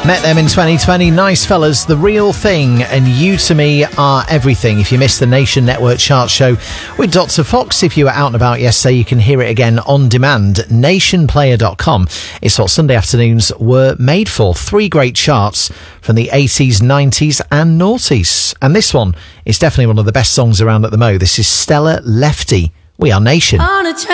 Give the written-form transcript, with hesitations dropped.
Met them in 2020. Nice fellas, The Real Thing and You To Me Are Everything. If you missed the Nation Network chart show with Dr. Fox, if you were out and about yesterday, you can hear it again on demand. Nationplayer.com. It's what Sunday afternoons were made for. 3 great charts from the 80s, 90s and noughties. And this one is definitely one of the best songs around at the Mo. This is Stella Lefty. We Are Nation.